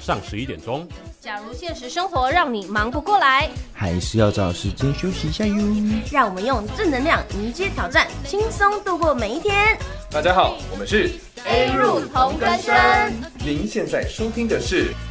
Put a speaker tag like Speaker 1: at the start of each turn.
Speaker 1: 上11点钟。
Speaker 2: 假如现实生活让你忙不过来，
Speaker 3: 还是要找时间休息一下哟。
Speaker 2: 让我们用正能量迎接挑战，轻松度过每一天。
Speaker 4: 大家好，我们是
Speaker 2: A 入同根生。
Speaker 4: 您现在收听的是